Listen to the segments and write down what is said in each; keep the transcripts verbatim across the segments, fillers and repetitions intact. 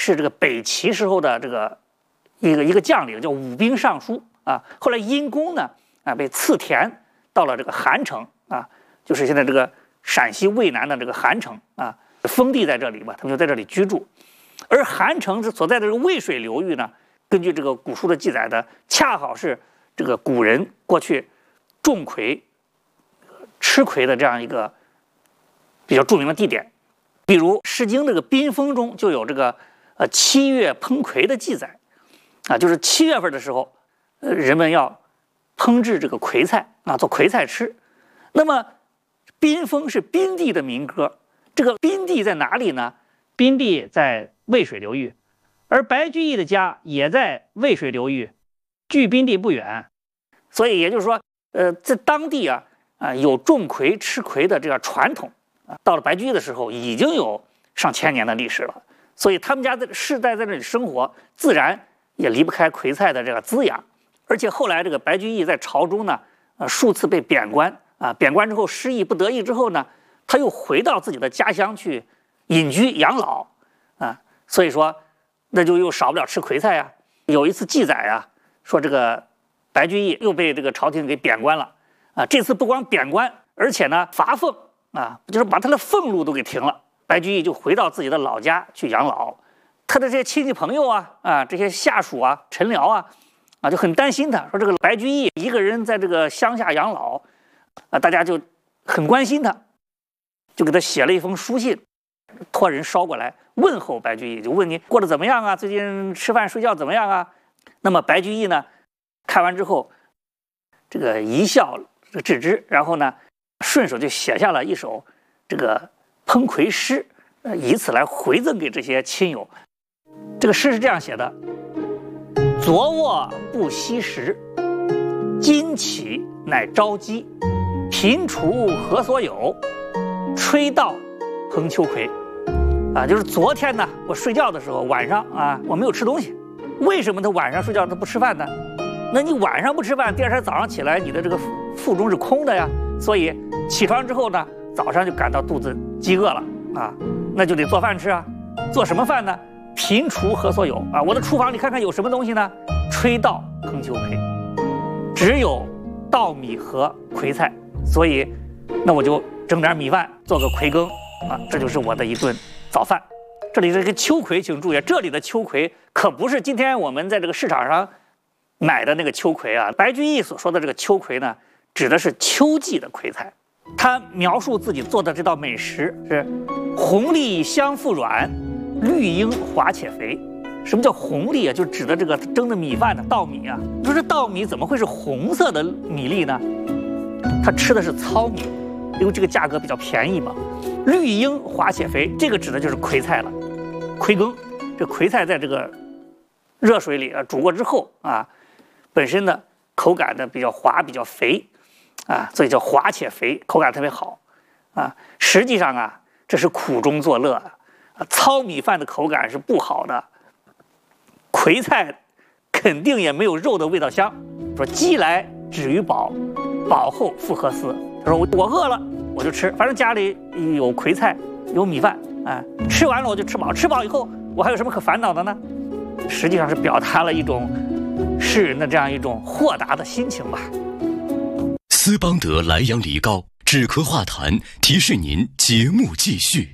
是这个北齐时候的这个一个一个将领，叫武兵尚书啊。后来因公呢啊被赐田到了这个韩城啊，就是现在这个陕西渭南的这个韩城啊，封地在这里嘛，他们就在这里居住。而韩城所在的这个渭水流域呢，根据这个古书的记载的，恰好是这个古人过去种葵、吃葵的这样一个比较著名的地点。比如《诗经》这个《宾风》中就有这个呃七月烹葵的记载啊，就是七月份的时候，呃人们要烹制这个葵菜啊，做葵菜吃。那么宾风是宾地的民歌，这个宾地在哪里呢？宾地在渭水流域，而白居易的家也在渭水流域，距宾地不远。所以也就是说，呃，在当地啊啊有种葵吃葵的这个传统。到了白居易的时候，已经有上千年的历史了，所以他们家的世代在这里生活，自然也离不开葵菜的这个滋养。而且后来这个白居易在朝中呢，呃，数次被贬官啊，贬官之后失意不得意之后呢，他又回到自己的家乡去隐居养老啊，所以说那就又少不了吃葵菜呀。有一次记载啊，说这个白居易又被这个朝廷给贬官了啊，这次不光贬官，而且呢罚俸。啊，就是把他的俸禄都给停了。白居易就回到自己的老家去养老，他的这些亲戚朋友啊，啊，这些下属啊、臣僚啊，啊，就很担心他，说这个白居易一个人在这个乡下养老，啊，大家就很关心他，就给他写了一封书信，托人捎过来问候白居易，就问你过得怎么样啊？最近吃饭睡觉怎么样啊？那么白居易呢，看完之后，这个一笑置之，然后呢，顺手就写下了一首这个烹葵诗，呃，以此来回赠给这些亲友。这个诗是这样写的：昨卧不惜食，今起乃朝饥。贫厨何所有？吹稻烹秋葵。啊，就是昨天呢，我睡觉的时候，晚上啊，我没有吃东西。为什么他晚上睡觉他不吃饭呢？那你晚上不吃饭，第二天早上起来，你的这个腹中是空的呀。所以起床之后呢，早上就感到肚子饥饿了啊，那就得做饭吃啊。做什么饭呢？贫厨何所有啊？我的厨房里看看有什么东西呢？吹稻烹秋葵，只有稻米和葵菜，所以那我就整点米饭，做个葵羹啊，这就是我的一顿早饭。这里这个秋葵，请注意，这里的秋葵可不是今天我们在这个市场上买的那个秋葵啊。白居易所说的这个秋葵呢，指的是秋季的葵菜。他描述自己做的这道美食是红粒香馥软，绿英滑且肥。什么叫红粒啊？就指的这个蒸的米饭的稻米啊。你说这稻米怎么会是红色的米粒呢？他吃的是糙米，因为这个价格比较便宜嘛。绿英滑且肥，这个指的就是葵菜了。葵羹，这葵菜在这个热水里啊煮过之后啊，本身的口感呢比较滑，比较肥。啊，所以叫滑且肥，口感特别好，啊，实际上啊，这是苦中作乐啊。糙米饭的口感是不好的，葵菜肯定也没有肉的味道香。说饥来止于饱，饱后复何思？他说我我饿了我就吃，反正家里有葵菜有米饭，啊，吃完了我就吃饱，吃饱以后我还有什么可烦恼的呢？实际上是表达了一种世人的这样一种豁达的心情吧。 斯邦德莱阳梨膏止咳化痰，提示您节目继续。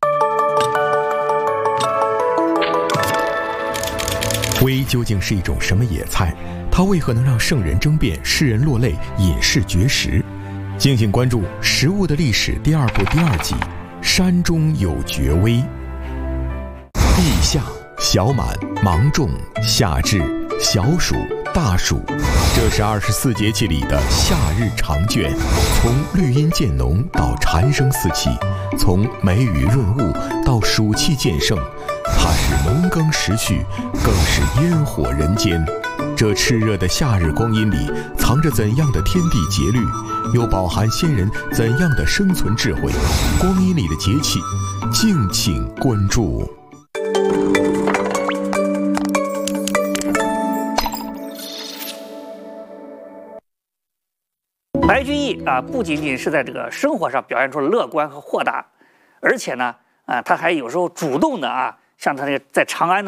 煨究竟是一种什么野菜？它为何能让圣人争辩、世人落泪、隐士绝食？敬请关注《食物的历史》第二部第二集《山中有绝薇》。地夏、小满、芒种、夏至、小暑、大暑，这是二十四节气里的夏日长卷，从绿阴渐浓到蝉声四起，从梅雨润物到暑气渐盛，它是农耕时序，更是烟火人间。这炽热的夏日光阴里，藏着怎样的天地节律，又饱含先人怎样的生存智慧？光阴里的节气，敬请关注。 白居易啊，不仅仅是在这个生活上表现出了乐观和豁达，而且呢，啊，他还有时候主动的啊，像他那个在长安的